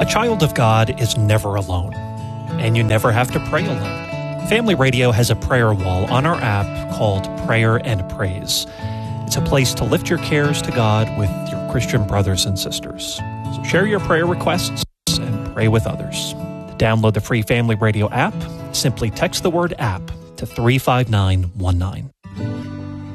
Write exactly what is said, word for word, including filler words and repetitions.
child of God is never alone, and you never have to pray alone. Family Radio has a prayer wall on our app called Prayer and Praise. It's a place to lift your cares to God with your Christian brothers and sisters. So share your prayer requests and pray with others. To download the free Family Radio app, simply text the word app to three five nine one nine.